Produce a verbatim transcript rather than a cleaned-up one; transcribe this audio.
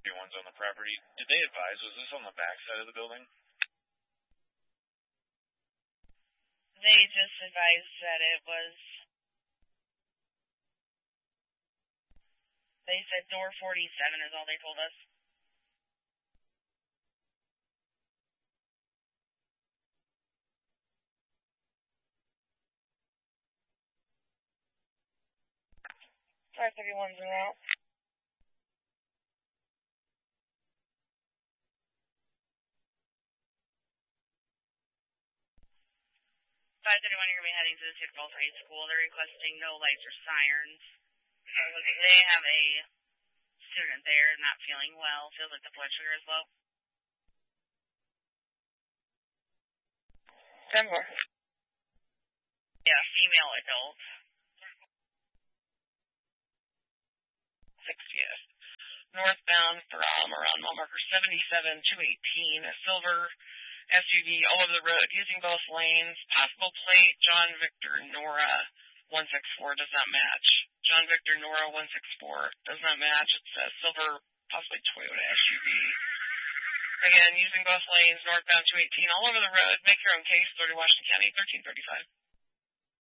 The ones on the property. Did they advise, was this on the back side of the building? They just advised that it was, they said door forty-seven is all they told us. five thirty-one's in route. five thirty-one, you're going to be heading to the Sioux Falls High School. They're requesting no lights or sirens. They have a student there not feeling well. Feels like the blood sugar is low. ten more. Yeah, female adult. sixtieth. Northbound from around mile marker seventy-seven to eighteen, a silver S U V all over the road using both lanes. Possible plate, John Victor Nora one six four does not match. John Victor Nora one six four does not match. It's a silver, possibly Toyota S U V. Again, using both lanes, northbound two eighteen all over the road. Make your own case, thirty Washington County, thirteen thirty-five.